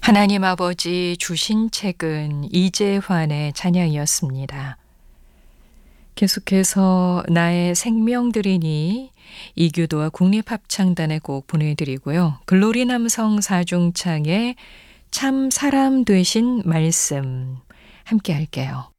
하나님 아버지 주신 책은 이재환의 찬양이었습니다. 계속해서 나의 생명들이니 이규도와 국립합창단의 곡 보내드리고요. 글로리 남성 사중창의 참 사람 되신 말씀 함께 할게요.